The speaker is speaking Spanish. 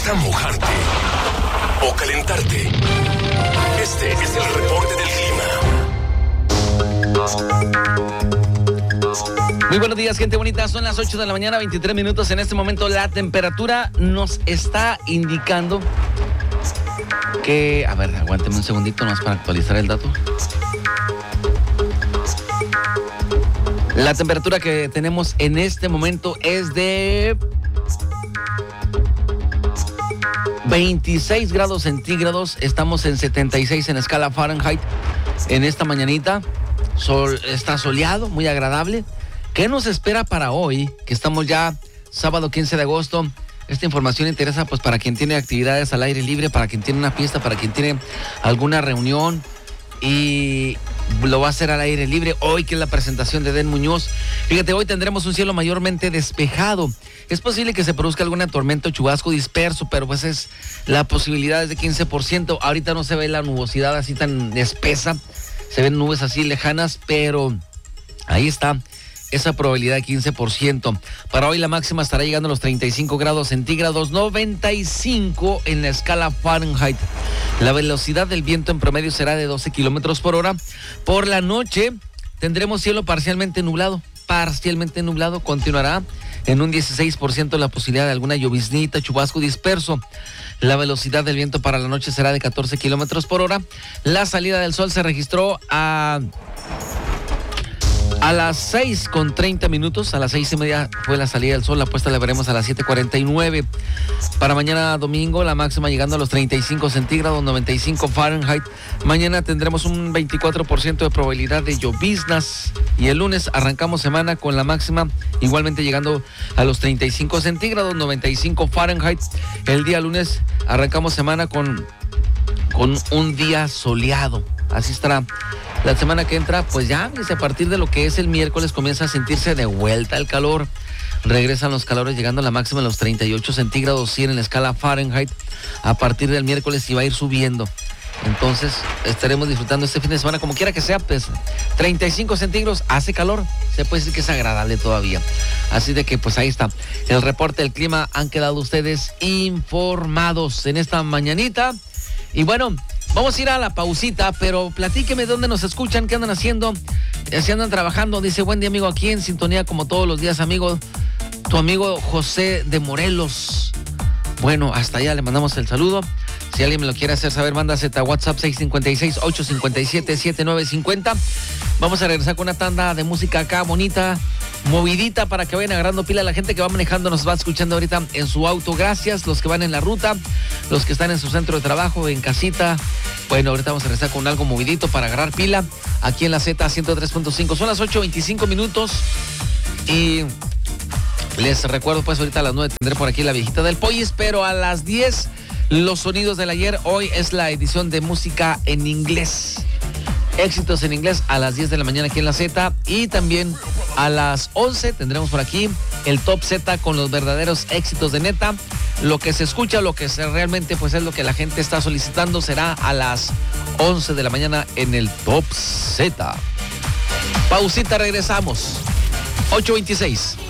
gusta mojarte o calentarte? Este es el reporte del clima. Muy buenos días, gente bonita. Son las 8 de la mañana, 23 minutos. En este momento la temperatura nos está indicando que... A ver, aguánteme un segundito más para actualizar el dato. La temperatura que tenemos en este momento es de 26 grados centígrados. Estamos en 76 en escala Fahrenheit. En esta mañanita está soleado, muy agradable. ¿Qué nos espera para hoy? Que estamos ya sábado 15 de agosto. Esta información interesa pues para quien tiene actividades al aire libre, para quien tiene una fiesta, para quien tiene alguna reunión y lo va a hacer al aire libre. Hoy que es la presentación de Edén Muñoz. Fíjate, hoy tendremos un cielo mayormente despejado. Es posible que se produzca alguna tormenta o chubasco disperso, pero pues la posibilidad es de 15%. Ahorita no se ve la nubosidad así tan espesa. Se ven nubes así lejanas, pero ahí está esa probabilidad de 15%. Para hoy la máxima estará llegando a los 35 grados centígrados, 95 en la escala Fahrenheit. La velocidad del viento en promedio será de 12 kilómetros por hora. Por la noche tendremos cielo parcialmente nublado. Continuará en un 16% la posibilidad de alguna lloviznita, chubasco disperso. La velocidad del viento para la noche será de 14 kilómetros por hora. La salida del sol se registró a las 6:30, a las 6:30 fue la salida del sol, la puesta la veremos a las 7:49. Para mañana domingo, la máxima llegando a los 35 centígrados, 95 Fahrenheit. Mañana tendremos un 24% de probabilidad de lloviznas y el lunes arrancamos semana con la máxima igualmente llegando a los 35 centígrados, 95 Fahrenheit. El día lunes arrancamos semana con un día soleado. Así estará. La semana que entra, pues ya, a partir de lo que es el miércoles, comienza a sentirse de vuelta el calor. Regresan los calores llegando a la máxima en los 38 centígrados, 100 en la escala Fahrenheit. A partir del miércoles y va a ir subiendo. Entonces, estaremos disfrutando este fin de semana, como quiera que sea, pues 35 centígrados, hace calor. Se puede decir que es agradable todavía. Así de que, pues ahí está. El reporte del clima, han quedado ustedes informados en esta mañanita. Y bueno, vamos a ir a la pausita, pero platíqueme dónde nos escuchan, qué andan haciendo, si andan trabajando. Dice, buen día, amigo, aquí en sintonía como todos los días, amigo. Tu amigo José de Morelos. Bueno, hasta allá le mandamos el saludo. Si alguien me lo quiere hacer saber, mándase a WhatsApp 656-857-7950. Vamos a regresar con una tanda de música acá bonita, movidita, para que vayan agarrando pila. La gente que va manejando nos va escuchando ahorita en su auto. Gracias. Los que van en la ruta, los que están en su centro de trabajo, en casita. Bueno, ahorita vamos a regresar con algo movidito para agarrar pila aquí en la Z103.5. Son las 8:25 minutos y les recuerdo, pues ahorita a las 9 tendré por aquí la viejita del Pollis, pero a las 10 los sonidos del ayer. Hoy es la edición de música en inglés. Éxitos en inglés a las 10 de la mañana aquí en la Z. Y también a las 11 tendremos por aquí el Top Z con los verdaderos éxitos de neta. Lo que se escucha, lo que realmente pues es lo que la gente está solicitando, será a las 11 de la mañana en el Top Z. Pausita, regresamos. 8:26.